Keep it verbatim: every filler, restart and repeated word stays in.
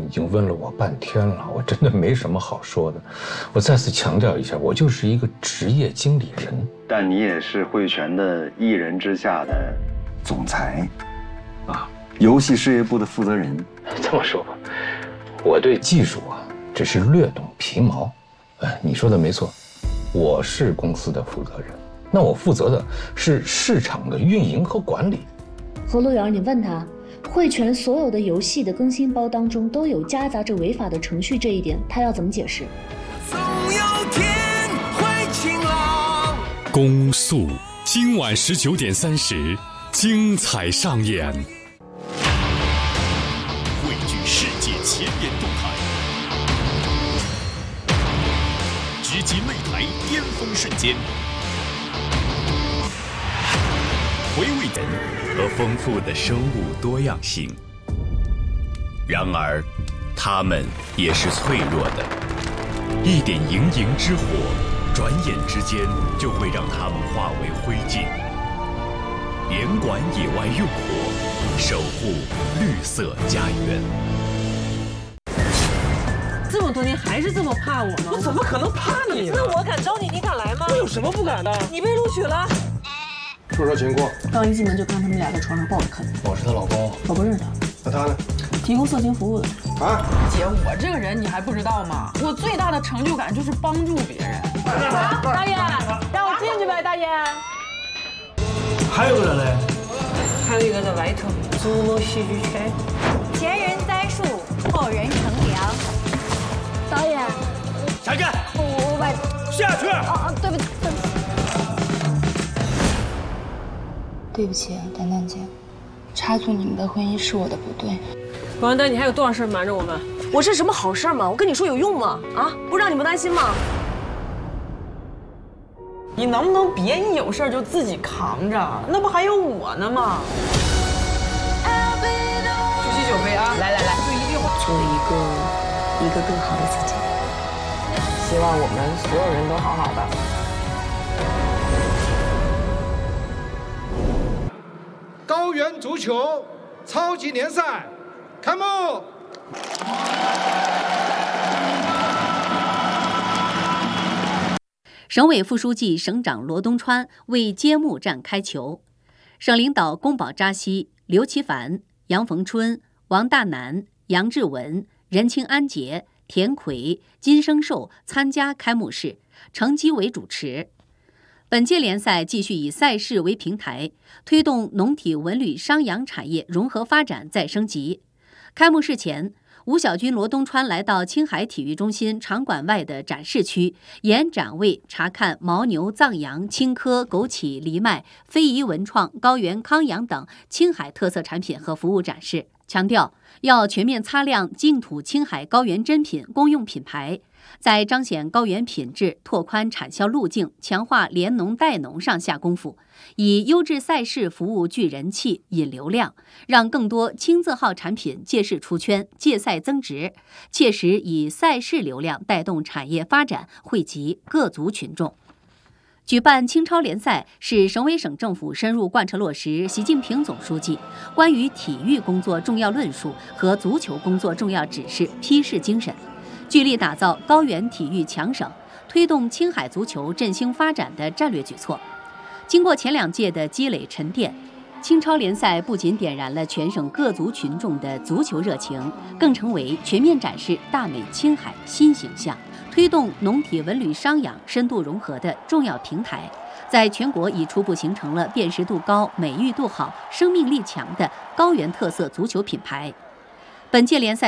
已经问了我半天了，我真的没什么好说的。我再次强调一下，我就是一个职业经理人， 但你也是汇泉的一人之下的总裁，啊，游戏事业部的负责人。 这么说吧，我对技术啊只是略懂皮毛。哎，你说的没错，我是公司的负责人，那我负责的是市场的运营和管理。 何路远，你问他，汇泉所有的游戏的更新包当中都有夹杂着违法的程序，这一点他要怎么解释？ 总有天会晴朗。 公诉今晚十九点三十，精彩上演。汇聚世界前沿动态，直击擂台巅峰瞬间，回味人和丰富的生物多样性。然而，它们也是脆弱的，一点盈盈之火，转眼之间就会让它们化为灰烬。严管野外用火，守护绿色家园。 这么多年还是这么怕我吗？ 我怎么可能怕你呢？ 那我敢招你，你敢来吗？ 我有什么不敢的？ 你被录取了。 说说情况。 刚一进门就看他们俩在床上抱着啃。 我是她老公。 我不认识他。 那他呢？ 提供色情服务的。 啊， 姐，我这个人你还不知道吗？我最大的成就感就是帮助别人。 啊，大爷，让我进去呗，大爷。 还有个人嘞？ 还有一个在外头，祖母戏剧圈。 前人栽树，后人乘凉。 导演， 下去。 我我把下去。 啊，对不起，对不起。 对不起，丹丹姐，插足你们的婚姻是我的不对。 王丹，你还有多少事瞒着我们？ 我是什么好事吗？我跟你说有用吗？啊，不让你们担心吗？ 你能不能别一有事就自己扛着？那不还有我呢吗？举起酒杯啊！来来来，就一定会做一个一个更好的自己。 希望我们所有人都好好的。 高原足球超级联赛开幕。 省委副书记、省长罗东川为揭幕战开球，省领导宫保扎西、刘奇凡、杨逢春、王大南、杨志文、任清安杰、田奎、金生寿参加开幕式，程基伟主持。本届联赛继续以赛事为平台，推动农体文旅商养产业融合发展再升级。开幕式前，吴小军、罗东川来到青海体育中心场馆外的展示区，沿展位查看牦牛、藏羊、青稞、枸杞、藜麦、非遗文创、高原康养等青海特色产品和服务展示，强调要全面擦亮净土青海高原珍品公用品牌，在彰显高原品质、拓宽产销路径、强化联农带农上下功夫，以优质赛事服务聚人气、引流量，让更多青字号产品借势出圈、借赛增值，切实以赛事流量带动产业发展，惠及各族群众。举办青超联赛是省委省政府深入贯彻落实习近平总书记关于体育工作重要论述和足球工作重要指示批示精神，聚力打造高原体育强省，推动青海足球振兴发展的战略举措。经过前两届的积累沉淀，青超联赛不仅点燃了全省各族群众的足球热情，更成为全面展示大美青海新形象，推动农体文旅商养深度融合的重要平台，在全国已初步形成了辨识度高、美誉度好、生命力强的高原特色足球品牌。本届联赛